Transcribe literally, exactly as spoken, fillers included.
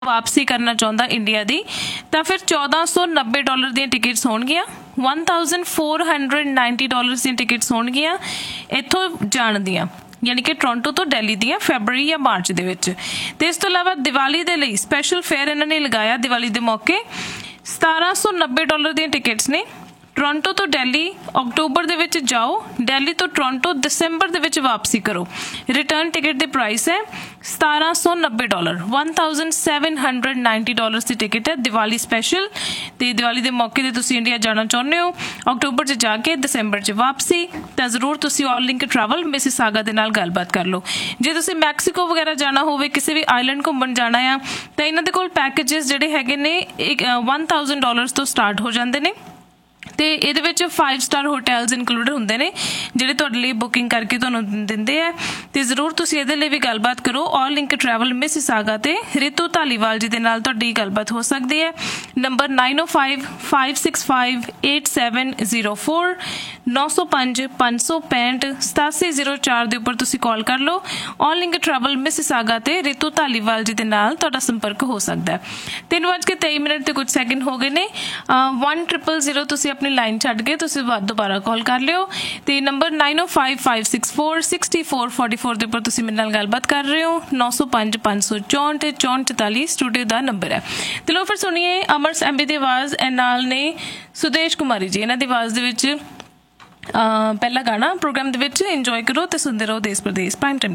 वापसी करना चाਹੁੰਦਾ ਇੰਡੀਆ ਦੀ ਤਾਂ ਫਿਰ ਚੌਦਾਂ ਸੌ ਨੱਬੇ ਡਾਲਰ ਦੀਆਂ ਟਿਕਟਸ ਹੋਣਗੀਆਂ one thousand four hundred ninety dollars ਦੀਆਂ ਟਿਕਟਸ ਹੋਣਗੀਆਂ ਇੱਥੋਂ ਜਾਣ ਦੀਆਂ ਯਾਨੀ ਕਿ ਟੋਰਾਂਟੋ ਤੋਂ ਦਿੱਲੀ ਦੀਆਂ ਫੈਬਰਰੀ ਜਾਂ ਮਾਰਚ ਦੇ ਵਿੱਚ। ਤੇ ਇਸ ਤੋਂ ਇਲਾਵਾ ਦੀਵਾਲੀ ਦੇ ਲਈ ਸਪੈਸ਼ਲ ਫੇਅਰ ਇਹਨਾਂ ਨੇ ਲਗਾਇਆ ਦੀਵਾਲੀ ਦੇ ਮੌਕੇ ਸਤਾਰਾਂ ਸੌ ਨੱਬੇ ਡਾਲਰ ਦੀਆਂ ਟਿਕਟਸ ਨੇ। ਟੋਰਾਂਟੋ ਤੋਂ ਦਿੱਲੀ ਅਕਤੂਬਰ ਦੇ ਵਿੱਚ ਜਾਓ, ਦਿੱਲੀ ਤੋਂ ਟੋਰਾਂਟੋ ਦਸੰਬਰ ਦੇ ਵਿੱਚ ਵਾਪਸੀ ਕਰੋ। ਰਿਟਰਨ ਟਿਕਟ ਦੇ ਪ੍ਰਾਈਸ ਹੈ ਸਤਾਰਾਂ ਸੌ ਨੱਬੇ dollar one thousand seven hundred ninety dollars ਦੀ ਟਿਕਟ ਹੈ ਦੀਵਾਲੀ ਸਪੈਸ਼ਲ। ਤੇ ਦੀਵਾਲੀ ਦੇ ਮੌਕੇ ਤੇ ਤੁਸੀਂ ਇੰਡੀਆ ਜਾਣਾ ਚਾਹੁੰਦੇ ਹੋ ਅਕਤੂਬਰ 'ਚ ਜਾ ਕੇ ਦਸੰਬਰ 'ਚ ਵਾਪਸੀ, ਤਾਂ ਜ਼ਰੂਰ ਤੁਸੀਂ ਆਲ ਲਿੰਕ ਟਰੈਵਲ ਮਿਸੀਸਾਗਾ ਦੇ ਨਾਲ ਗੱਲਬਾਤ ਕਰ ਲਓ। ਜੇ ਤੁਸੀਂ ਮੈਕਸੀਕੋ ਵਗੈਰਾ ਜਾਣਾ ਹੋਵੇ, ਕਿਸੇ ਵੀ ਆਈਲੈਂਡ ਘੁੰਮਣ ਜਾਣਾ ਆ, ਤਾਂ ਇਹਨਾਂ ਦੇ ਕੋਲ ਪੈਕੇਜਸ ਜਿਹੜੇ ਹੈਗੇ ਨੇ ਇੱਕ one thousand ਡਾਲਰਸ ਤੋਂ ਸਟਾਰਟ ਹੋ ਜਾਂਦੇ ਨੇ। ਤੇ ਇਹਦੇ ਵਿੱਚ ਫਾਈਵ ਸਟਾਰ ਹੋਟੈਲਸ ਇਨਕਲੂਡਡ ਹੁੰਦੇ ਨੇ ਜਿਹੜੇ ਤੁਹਾਡੇ ਲਈ ਬੁਕਿੰਗ ਕਰਕੇ ਤੁਹਾਨੂੰ ਦਿੰਦੇ ਆ। ਤੇ ਜ਼ਰੂਰ ਤੁਸੀਂ ਇਹਦੇ ਲਈ ਵੀ ਗੱਲਬਾਤ ਕਰੋ। ਆਲ ਲਿੰਕ ਟਰੈਵਲ ਮਿਸੀਸਾਗਾ ਤੇ ਰਿਤੂ ਧਾਲੀਵਾਲ ਜੀ ਦੇ ਨਾਲ ਤੁਹਾਡੀ ਗੱਲਬਾਤ ਹੋ ਸਕਦੀ ਹੈ। Number nine oh five five six five eight seven zero four ਨੌ ਸੌ ਪੰਜ ਪੰਜ ਸੌ ਪੈਂਹਠ ਸਤਾਸੀ ਜ਼ੀਰੋ ਚਾਰ ਦੇ ਉੱਪਰ ਤੁਸੀਂ ਕਾਲ ਕਰ ਲਓ। ਆਲ ਲਿੰਕ ਟਰੈਵਲ ਮਿਸੀਸਾਗਾ ਤੇ ਰਿਤੂ ਧਾਲੀਵਾਲ ਜੀ ਦੇ ਨਾਲ ਤੁਹਾਡਾ ਸੰਪਰਕ ਹੋ ਸਕਦਾ ਹੈ। ਤਿੰਨ ਵੱਜ ਕੇ ਤੇਈ ਮਿੰਟ ਤੇ ਕੁਝ ਸੈਕਿੰਡ ਹੋ ਗਏ ਨੇ। one triple zero ਤੁਸੀਂ ਆਪਣੀ ਲਾਈਨ ਛੱਡ ਕੇ ਤੁਸੀਂ ਦੁਬਾਰਾ ਕਾਲ ਕਰ ਲਿਓ। ਤੇ number nine oh five five six four six four four four ਦੇ ਉੱਪਰ ਤੁਸੀਂ ਮੇਰੇ ਨਾਲ ਗੱਲਬਾਤ ਕਰ ਰਹੇ ਹੋ। ਨੌ ਸੌ ਪੰਜ ਪੰਜ ਸੌ ਚੌਂਹਠ ਚੌਂਹਠ ਚੁਤਾਲੀ ਸਟੂਡੀਓ ਦਾ ਨੰਬਰ ਹੈ। ਤੇ ਲਓ ਫਿਰ ਸੁਣੀਏ ਅਮਰ ਐਮਬੀ ਦੀ ਆਵਾਜ਼ ਨਾਲ ਨੇ ਸੁਦੇਸ਼ ਕੁਮਾਰੀ ਜੀ। ਇਹਨਾਂ ਦੀ ਆਵਾਜ਼ ਦੇ ਵਿੱਚ ਪਹਿਲਾ ਗਾਣਾ ਪ੍ਰੋਗਰਾਮ ਦੇ ਵਿੱਚ ਇੰਜੋਏ ਕਰੋ ਤੇ ਸੁਣਦੇ ਰਹੋ ਦੇਸ਼ ਪ੍ਰਦੇਸ਼ ਪ੍ਰਾਈਮ ਟਾਈਮ।